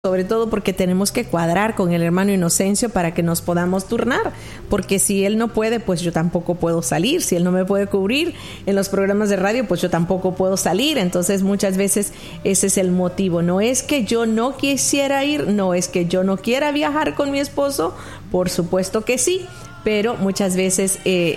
sobre todo porque tenemos que cuadrar con el hermano Inocencio para que nos podamos turnar, porque si él no puede, pues yo tampoco puedo salir. Si él no me puede cubrir en los programas de radio, pues yo tampoco puedo salir. Entonces muchas veces ese es el motivo. No es que yo no quisiera ir, no es que yo no quiera viajar con mi esposo, por supuesto que sí, pero muchas veces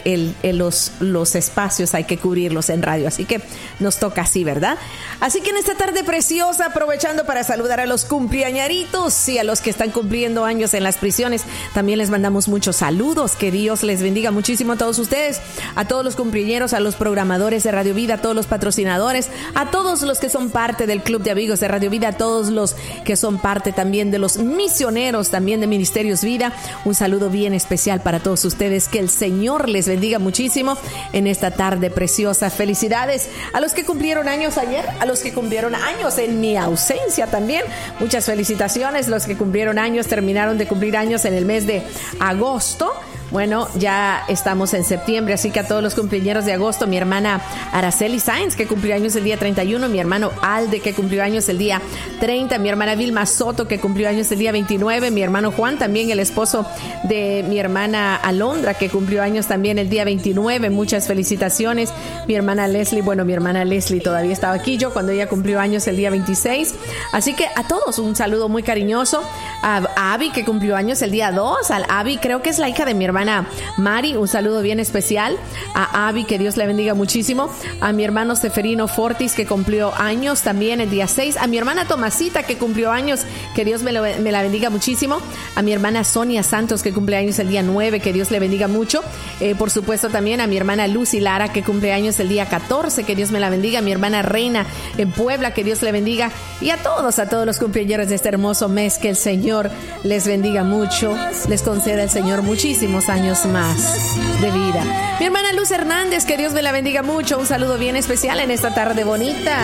los espacios hay que cubrirlos en radio, así que nos toca así, ¿verdad? Así que en esta tarde preciosa, aprovechando para saludar a los cumpleañeritos y a los que están cumpliendo años en las prisiones, también les mandamos muchos saludos. Que Dios les bendiga muchísimo a todos ustedes, a todos los cumpleañeros, a los programadores de Radio Vida, a todos los patrocinadores, a todos los que son parte del Club de Amigos de Radio Vida, a todos los que son parte también de los misioneros, también de Ministerios Vida. Un saludo bien especial para todos ustedes, que el Señor les bendiga muchísimo en esta tarde preciosa. Felicidades a los que cumplieron años ayer, a los que cumplieron años en mi ausencia también, muchas felicitaciones. Los que cumplieron años, terminaron de cumplir años en el mes de agosto. Bueno, ya estamos en septiembre, así que a todos los cumpleaños de agosto, mi hermana Araceli Sáenz, que cumplió años el día 31, mi hermano Alde, que cumplió años el día 30, mi hermana Vilma Soto, que cumplió años el día 29, mi hermano Juan, también el esposo de mi hermana Alondra, que cumplió años también el día 29, muchas felicitaciones. Mi hermana Leslie, bueno, mi hermana Leslie todavía estaba aquí yo cuando ella cumplió años el día 26, así que a todos un saludo muy cariñoso. A Abby, que cumplió años el día 2, al Abby, creo que es la hija de mi hermana Mari, un saludo bien especial a Abby, que Dios le bendiga muchísimo. A mi hermano Seferino Fortis, que cumplió años también el día 6, a mi hermana Tomasita, que cumplió años, que Dios me la bendiga muchísimo. A mi hermana Sonia Santos, que cumple años el día 9, que Dios le bendiga mucho. Por supuesto también a mi hermana Lucy Lara, que cumple años el día 14, que Dios me la bendiga. A mi hermana Reina en Puebla, que Dios le bendiga. Y a todos los cumpleaños de este hermoso mes, que el Señor les bendiga mucho, les conceda el Señor muchísimos años más de vida. Mi hermana Luz Hernández, que Dios me la bendiga mucho, un saludo bien especial en esta tarde bonita.